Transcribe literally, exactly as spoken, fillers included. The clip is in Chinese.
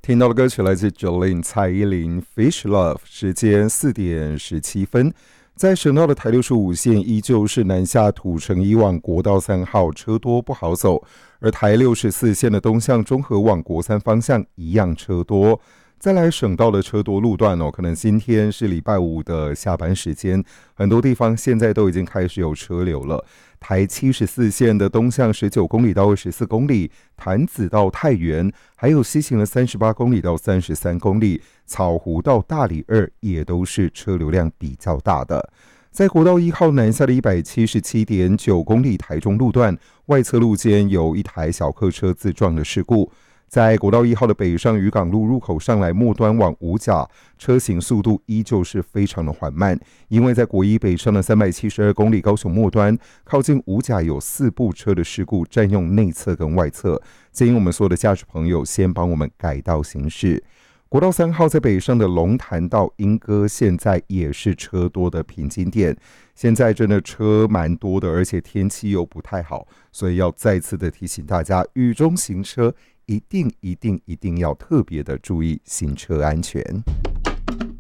听到的歌曲来自 Jolin 蔡依林 Fish Love， 时间四点十七分。在省道的台六十五线依旧是南下土城以往国道三号车多不好走，而台六十四线的东向中和往国三方向一样车多。再来省道的车多路段哦，可能今天是礼拜五的下班时间，很多地方现在都已经开始有车流了。台七十四线的东向十九公里到二十四公里，潭子到太原，还有西行的三十八公里到三十三公里，草湖到大里二也都是车流量比较大的。在国道一号南下的一百七十七点九公里台中路段，外侧路间有一台小客车自撞的事故。在国道一号的北上渔港路入口上来末端往五甲，车行速度依旧是非常的缓慢，因为在国一北上的三百七十二公里高雄末端，靠近五甲有四部车的事故占用内侧跟外侧，建议我们所有的驾驶朋友先帮我们改道行驶。国道三号在北上的龙潭到莺歌，现在也是车多的瓶颈点，现在真的车蛮多的，而且天气又不太好，所以要再次的提醒大家，雨中行车一定一定一定要特别的注意行车安全。